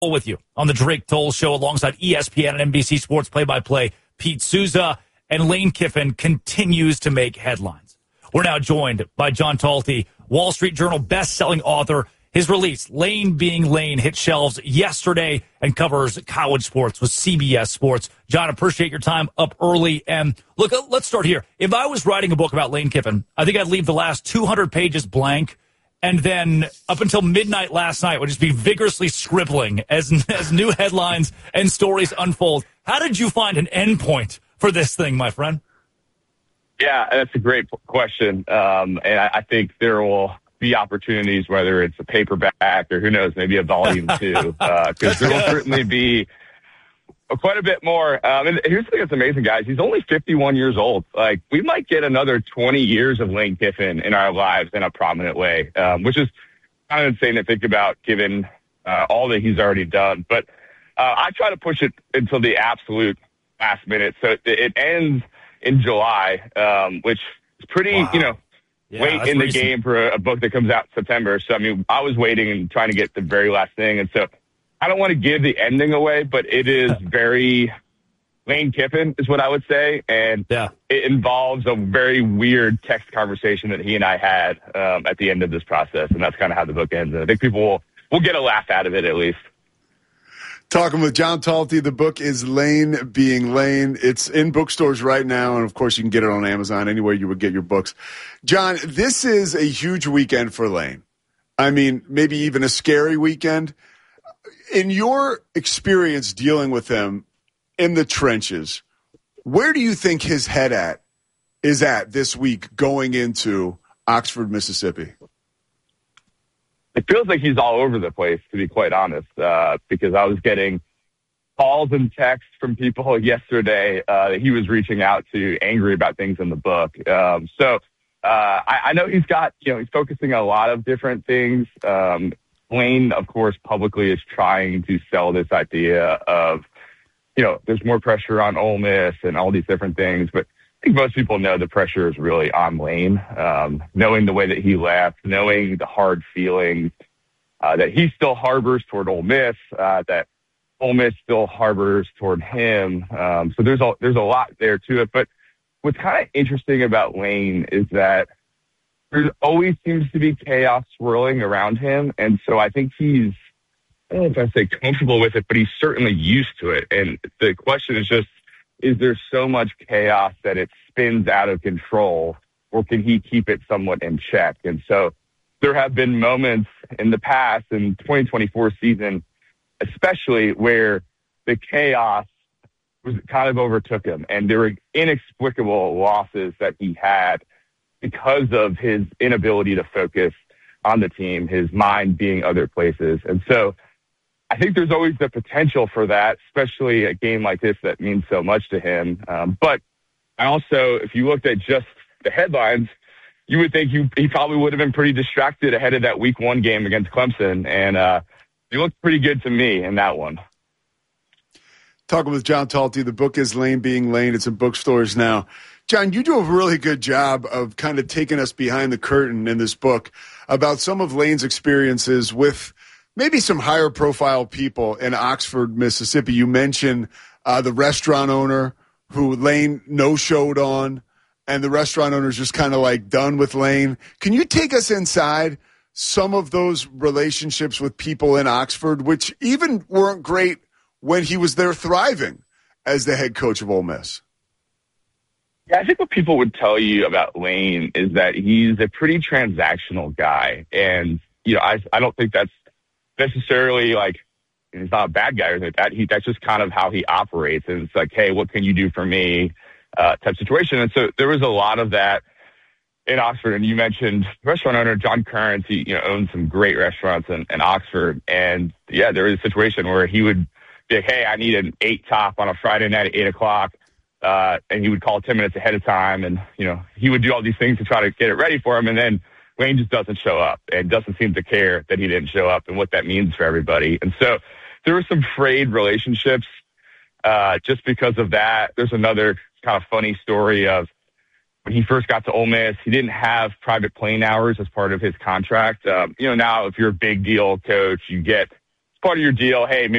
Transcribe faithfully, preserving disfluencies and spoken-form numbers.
with you on the Drake Toll Show alongside E S P N and N B C Sports play-by-play Pete Souza, and Lane Kiffin continues to make headlines. We're now joined by John Talty, Wall Street Journal best-selling author. His release, Lane Being Lane, hit shelves yesterday and covers college sports with C B S Sports. John, appreciate your time up early. And look, let's start here. If I was writing a book about Lane Kiffin, I think I'd leave the last two hundred pages blank. And then up until midnight last night, would just be vigorously scribbling as, as new headlines and stories unfold. How did you find an endpoint for this thing, my friend? Yeah, that's a great question. Um, and I, I think there will be opportunities, whether it's a paperback or who knows, maybe a volume two, because uh, there will certainly be quite a bit more. Um, and here's the thing that's amazing, guys. He's only fifty-one years old. Like, we might get another twenty years of Lane Kiffin in our lives in a prominent way, um, which is kind of insane to think about given uh, all that he's already done. But uh, I try to push it until the absolute last minute. So it, it ends in July, um, which is pretty, wow. you know, yeah, late in the recent. game for a, a book that comes out in September. So, I mean, I was waiting and trying to get the very last thing. And so I don't want to give the ending away, but it is very Lane Kiffin is what I would say. And yeah. it involves a very weird text conversation that he and I had um, at the end of this process. And that's kind of how the book ends. And I think people will, will get a laugh out of it at least. Talking with John Talty. The book is Lane Being Lane. It's in bookstores right now. And, of course, you can get it on Amazon, anywhere you would get your books. John, this is a huge weekend for Lane. I mean, maybe even a scary weekend. In your experience dealing with him in the trenches, where do you think his head at is at this week going into Oxford, Mississippi? It feels like he's all over the place, to be quite honest, uh, because I was getting calls and texts from people yesterday uh, that he was reaching out to, angry about things in the book. Um, so uh, I, I know he's got, you know, he's focusing on a lot of different things. Um, Lane, of course, publicly is trying to sell this idea of, you know, there's more pressure on Ole Miss and all these different things. But I think most people know the pressure is really on Lane, um, knowing the way that he left, knowing the hard feelings uh, that he still harbors toward Ole Miss, uh, that Ole Miss still harbors toward him. Um, so there's a, there's a lot there to it. But what's kind of interesting about Lane is that there always seems to be chaos swirling around him. And so I think he's, I don't know if I say comfortable with it, but he's certainly used to it. And the question is just, is there so much chaos that it spins out of control, or can he keep it somewhat in check? And so there have been moments in the past, in twenty twenty-four season, especially, where the chaos was kind of overtook him, and there were inexplicable losses that he had because of his inability to focus on the team, his mind being other places. And so I think there's always the potential for that, especially a game like this that means so much to him. Um, but I also, if you looked at just the headlines, you would think he, he probably would have been pretty distracted ahead of that week one game against Clemson. And uh, he looked pretty good to me in that one. Talking with John Talty. The book is Lane Being Lane. It's in bookstores now. John, you do a really good job of kind of taking us behind the curtain in this book about some of Lane's experiences with maybe some higher profile people in Oxford, Mississippi. You mentioned uh, the restaurant owner who Lane no-showed on, and the restaurant owner's just kind of like done with Lane. Can you take us inside some of those relationships with people in Oxford, which even weren't great when he was there thriving as the head coach of Ole Miss? Yeah, I think what people would tell you about Lane is that he's a pretty transactional guy. And, you know, I, I don't think that's necessarily like, he's not a bad guy or anything like that. He, that's just kind of how he operates. And it's like, hey, what can you do for me uh, type situation. And so there was a lot of that in Oxford. And you mentioned restaurant owner John Kearns. He, you know, owns some great restaurants in, in Oxford. And, yeah, there was a situation where he would be like, hey, I need an eight top on a Friday night at eight o'clock. Uh, and he would call ten minutes ahead of time, and, you know, he would do all these things to try to get it ready for him. And then Lane just doesn't show up and doesn't seem to care that he didn't show up and what that means for everybody. And so there were some frayed relationships uh, just because of that. There's another kind of funny story of when he first got to Ole Miss, he didn't have private plane hours as part of his contract. Um, you know, now if you're a big deal coach, you get part of your deal, hey, maybe